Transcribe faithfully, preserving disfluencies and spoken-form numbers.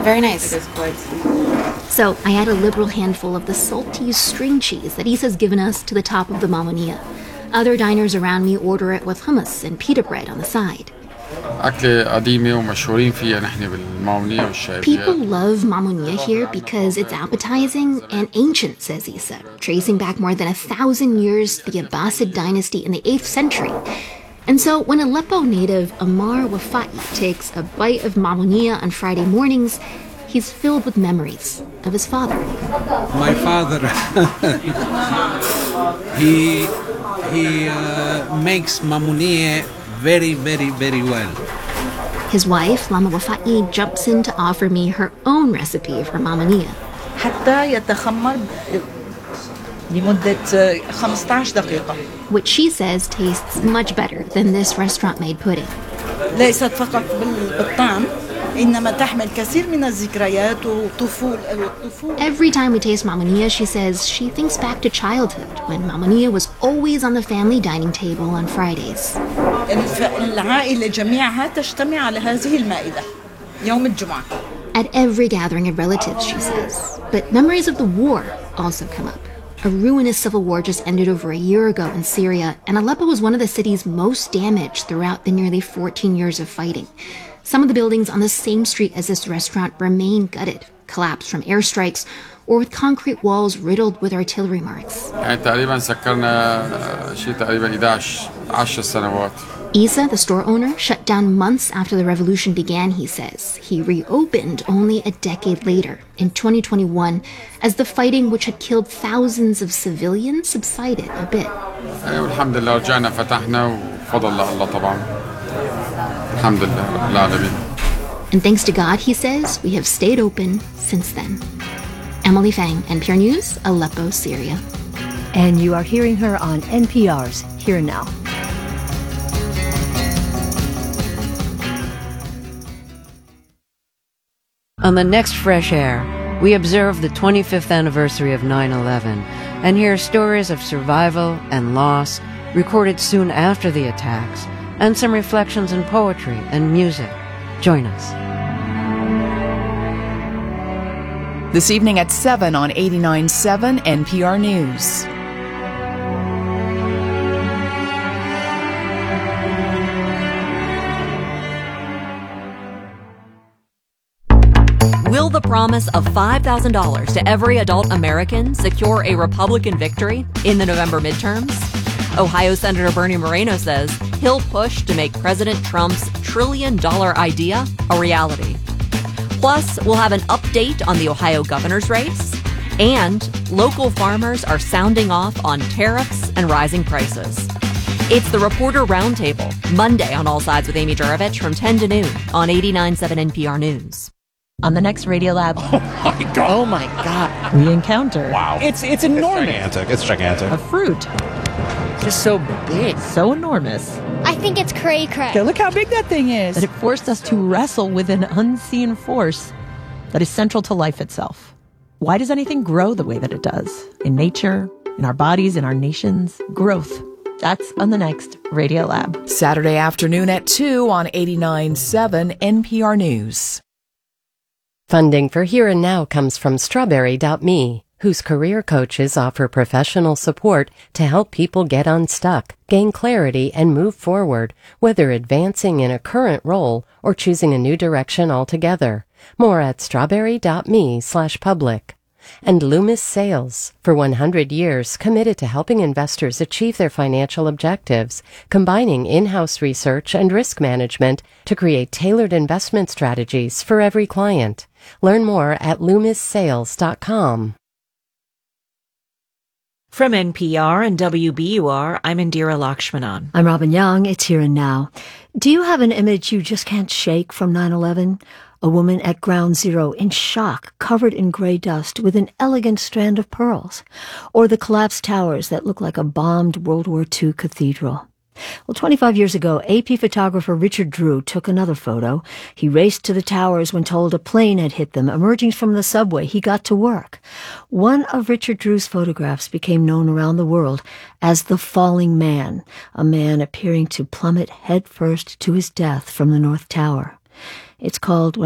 very nice. It is quite sweet. So I add a liberal handful of the salty string cheese that Isa's given us to the top of the mamonia. Other diners around me order it with hummus and pita bread on the side. People love mamonia here because it's appetizing and ancient, says Isa, tracing back more than a thousand years to the Abbasid dynasty in the eighth century. And so when Aleppo native Amar Wafai takes a bite of mamonia on Friday mornings, he's filled with memories of his father. My father, he he uh, makes mamonia very, very, very well. His wife, Lama Wafai, jumps in to offer me her own recipe for mamonia. حتى يتخمر لمدة خمسة عشر دقيقة. Which she says tastes much better than this restaurant-made pudding. ليست فقط بالطعم إنما تحمل كثير من الذكريات وطفول الطفولة. Every time we taste mamonia, she says she thinks back to childhood when mamonia was always on the family dining table on Fridays. العائلة جميعها تجتمع على هذه المائدة يوم الجمعة. At every gathering of relatives, she says. But memories of the war also come up. A ruinous civil war just ended over a year ago in Syria, and Aleppo was one of the cities most damaged throughout the nearly fourteen years of fighting. Some of the buildings on the same street as this restaurant remain gutted, collapsed from airstrikes, or with concrete walls riddled with artillery marks. Isa, the store owner, shut down months after the revolution began, he says. He reopened only a decade later, in twenty twenty-one, as the fighting which had killed thousands of civilians subsided a bit. And thanks to God, he says, we have stayed open since then. Emily Fang, N P R News, Aleppo, Syria. And you are hearing her on N P R's Here and Now. On the next Fresh Air, we observe the twenty-fifth anniversary of nine eleven and hear stories of survival and loss recorded soon after the attacks, and some reflections in poetry and music. Join us. This evening at seven on eighty-nine point seven N P R News. Will the promise of five thousand dollars to every adult American secure a Republican victory in the November midterms? Ohio Senator Bernie Moreno says he'll push to make President Trump's trillion-dollar idea a reality. Plus, we'll have an update on the Ohio governor's race, and local farmers are sounding off on tariffs and rising prices. It's the Reporter Roundtable, Monday on All Sides with Amy Juravich from ten to noon on eighty-nine point seven N P R News. On the next Radiolab. Oh my God. Oh my God. We encounter. Wow. It's it's enormous. It's gigantic. It's gigantic. A fruit. Just so big. So enormous. I think it's cray cray. Okay, look how big that thing is. That it forced us to wrestle with an unseen force that is central to life itself. Why does anything grow the way that it does? In nature, in our bodies, in our nations? Growth. That's on the next Radiolab. Saturday afternoon at two on eighty-nine point seven N P R News. Funding for Here and Now comes from Strawberry dot me, whose career coaches offer professional support to help people get unstuck, gain clarity, and move forward, whether advancing in a current role or choosing a new direction altogether. More at strawberry dot me slash public. And Loomis Sales, for one hundred years committed to helping investors achieve their financial objectives, combining in-house research and risk management to create tailored investment strategies for every client. Learn more at loomis sales dot com. From N P R and W B U R, I'm Indira Lakshmanan. I'm Robin Young. It's Here and Now. Do you have an image you just can't shake from nine eleven? A woman at ground zero in shock, covered in gray dust with an elegant strand of pearls. Or the collapsed towers that look like a bombed World War Two cathedral. Well, twenty-five years ago, A P photographer Richard Drew took another photo. He raced to the towers when told a plane had hit them. Emerging from the subway, he got to work. One of Richard Drew's photographs became known around the world as the Falling Man, a man appearing to plummet headfirst to his death from the North Tower. It's called